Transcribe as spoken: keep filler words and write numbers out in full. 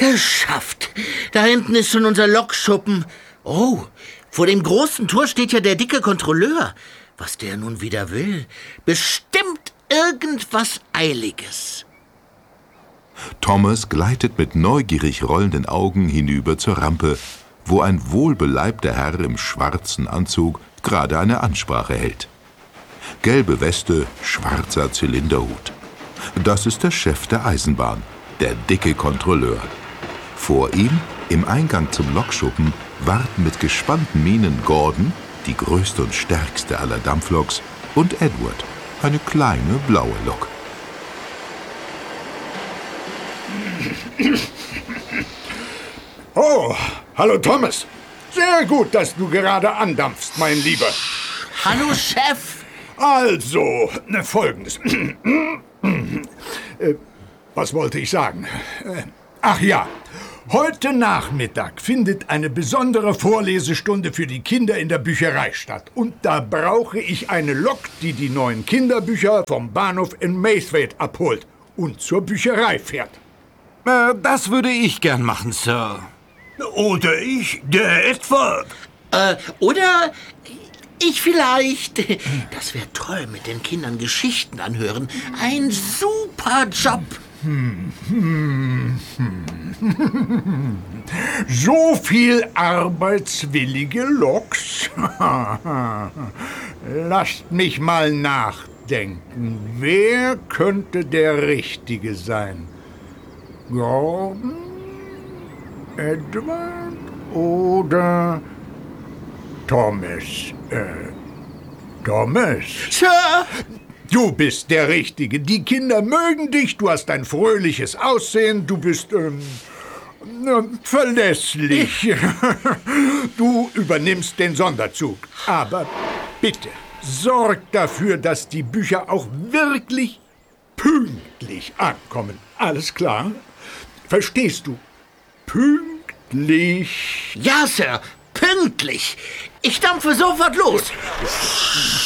Geschafft. Da hinten ist schon unser Lokschuppen. Oh, vor dem großen Tor steht ja der dicke Kontrolleur. Was der nun wieder will? Bestimmt irgendwas Eiliges. Thomas gleitet mit neugierig rollenden Augen hinüber zur Rampe, wo ein wohlbeleibter Herr im schwarzen Anzug gerade eine Ansprache hält. Gelbe Weste, schwarzer Zylinderhut. Das ist der Chef der Eisenbahn, der dicke Kontrolleur. Vor ihm, im Eingang zum Lokschuppen, warten mit gespannten Mienen Gordon, die größte und stärkste aller Dampfloks, und Edward, eine kleine blaue Lok. Oh, hallo Thomas. Sehr gut, dass du gerade andampfst, mein Lieber. Hallo, Chef. Also, Folgendes. äh, was wollte ich sagen? Äh, ach ja, heute Nachmittag findet eine besondere Vorlesestunde für die Kinder in der Bücherei statt. Und da brauche ich eine Lok, die die neuen Kinderbücher vom Bahnhof in Maithwaite abholt und zur Bücherei fährt. Äh, das würde ich gern machen, Sir. Oder ich, der Edward. Äh, oder ich vielleicht. Das wäre toll, mit den Kindern Geschichten anhören. Ein super Job. Hm, hm, hm. So viel arbeitswillige Loks? Lasst mich mal nachdenken. Wer könnte der Richtige sein? Gordon? Edward? Oder Thomas? Äh, Thomas? Sir! Du bist der Richtige. Die Kinder mögen dich, du hast ein fröhliches Aussehen, du bist ähm, äh, verlässlich. Du übernimmst den Sonderzug. Aber bitte, sorg dafür, dass die Bücher auch wirklich pünktlich ankommen. Alles klar? Verstehst du? Pünktlich. Ja, Sir, pünktlich. Ich dampfe sofort los.